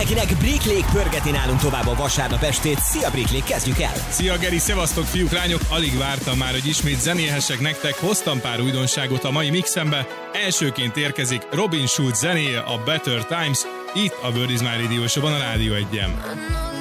mindenkinek, Brick Lake pörgeti nálunk tovább a vasárnap estét. Szia Brick Lake, kezdjük el! Szia Geri, szevasztok fiúk, lányok! Alig vártam már, hogy ismét zenélhessek nektek, hoztam pár újdonságot a mai mixembe. Elsőként érkezik Robin Schulz zenéje, a Better Times, itt a Bird is My Radio Show-ban, a Rádió 1-en.